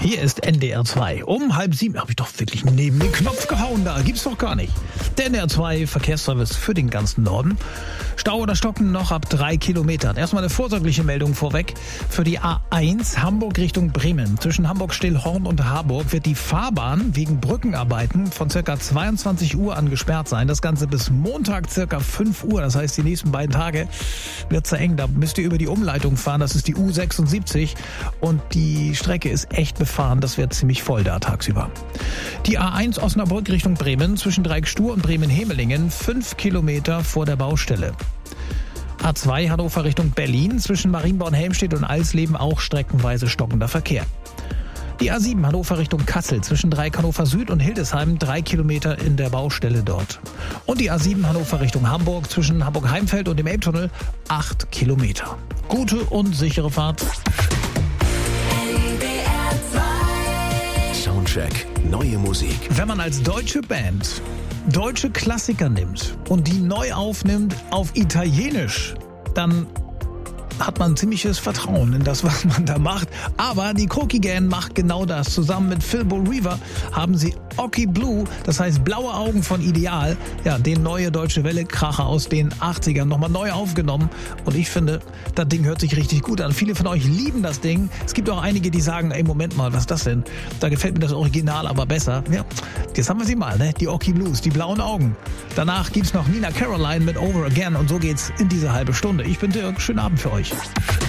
Hier ist NDR 2. Um 6:30 habe ich doch wirklich neben den Knopf gehauen. Da gibt's doch gar nicht. Der NDR 2 Verkehrsservice für den ganzen Norden. Stau oder Stocken noch ab 3 Kilometern. Erstmal eine vorsorgliche Meldung vorweg. Für die A1 Hamburg Richtung Bremen. Zwischen Hamburg-Stillhorn und Harburg wird die Fahrbahn wegen Brückenarbeiten von ca. 22 Uhr an gesperrt sein. Das Ganze bis Montag ca. 5 Uhr. Das heißt, die nächsten beiden Tage wird's da eng. Da müsst ihr über die Umleitung fahren. Das ist die U76. Und die Strecke ist echt befahren. Das wird ziemlich voll da tagsüber. Die A1 Osnabrück Richtung Bremen zwischen Dreieckstur und Bremen-Hemelingen 5 Kilometer vor der Baustelle. A2 Hannover Richtung Berlin zwischen Marienborn-Helmstedt und Alsleben auch streckenweise stockender Verkehr. Die A7 Hannover Richtung Kassel zwischen Dreieck Hannover Süd und Hildesheim 3 Kilometer in der Baustelle dort. Und die A7 Hannover Richtung Hamburg zwischen Hamburg-Heimfeld und dem Elbtunnel 8 Kilometer. Gute und sichere Fahrt. Soundcheck, neue Musik. Wenn man als deutsche Band deutsche Klassiker nimmt und die neu aufnimmt auf Italienisch, dann hat man ziemliches Vertrauen in das, was man da macht. Aber die Koki Gang macht genau das. Zusammen mit Phil Bull Weaver haben sie Occhi Blue, das heißt Blaue Augen von Ideal, ja, den neue deutsche Welle-Kracher aus den 80ern nochmal neu aufgenommen. Und ich finde, das Ding hört sich richtig gut an. Viele von euch lieben das Ding. Es gibt auch einige, die sagen, ey, Moment mal, was ist das denn? Da gefällt mir das Original aber besser. Ja, jetzt haben wir sie mal, ne? Die Occhi Blues, die blauen Augen. Danach gibt's noch Nina Caroline mit Over Again und so geht's in diese halbe Stunde. Ich bin Dirk, schönen Abend für euch.